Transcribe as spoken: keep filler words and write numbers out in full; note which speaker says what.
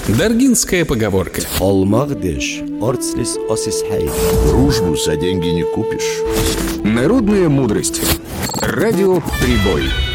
Speaker 1: Даргинская поговорка.
Speaker 2: Олмагдеш, орцлис осисхей.
Speaker 3: Дружбу за деньги не купишь.
Speaker 1: Народная мудрость. Радио «Прибой».